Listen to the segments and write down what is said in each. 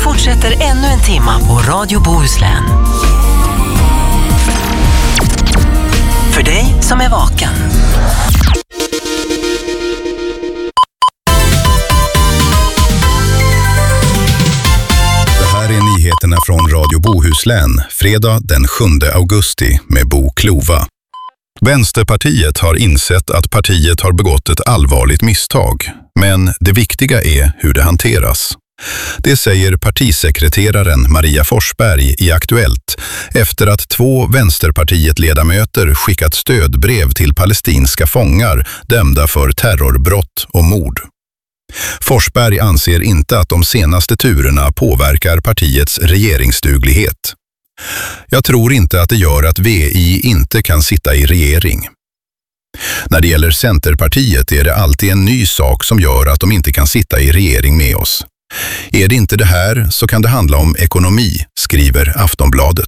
fortsätter ännu en timma på Radio Bohuslän. För dig som är vaken. Det här är nyheterna från Radio Bohuslän, fredag den 7 augusti med Bo Klova. Vänsterpartiet har insett att partiet har begått ett allvarligt misstag, men det viktiga är hur det hanteras. Det säger partisekreteraren Maria Forsberg i Aktuellt efter att 2 Vänsterpartiet-ledamöter skickat stödbrev till palestinska fångar dömda för terrorbrott och mord. Forsberg anser inte att de senaste turerna påverkar partiets regeringsduglighet. Jag tror inte att det gör att VI inte kan sitta i regering. När det gäller Centerpartiet är det alltid en ny sak som gör att de inte kan sitta i regering med oss. Är det inte det här så kan det handla om ekonomi, skriver Aftonbladet.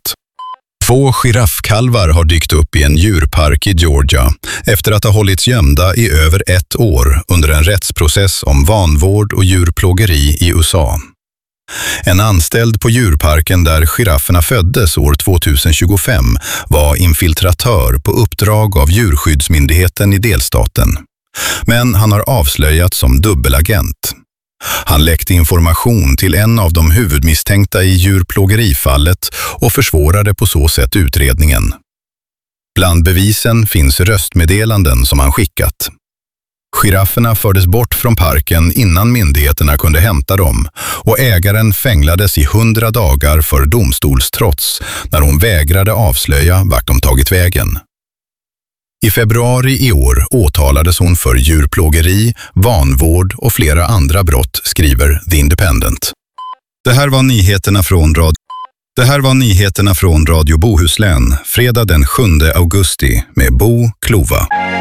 2 giraffkalvar har dykt upp i en djurpark i Georgia efter att ha hållits gömda i över 1 år under en rättsprocess om vanvård och djurplågeri i USA. En anställd på djurparken där girafferna föddes år 2025 var infiltratör på uppdrag av djurskyddsmyndigheten i delstaten. Men han har avslöjats som dubbelagent. Han läckte information till en av de huvudmisstänkta i djurplågerifallet och försvårade på så sätt utredningen. Bland bevisen finns röstmeddelanden som han skickat. Girafferna fördes bort från parken innan myndigheterna kunde hämta dem och ägaren fängslades i 100 dagar för domstolstrots när hon vägrade avslöja vart de tagit vägen. I februari i år åtalades hon för djurplågeri, vanvård och flera andra brott, skriver The Independent. Det här var nyheterna från Radio Bohuslän, fredag den 7 augusti med Bo Klova.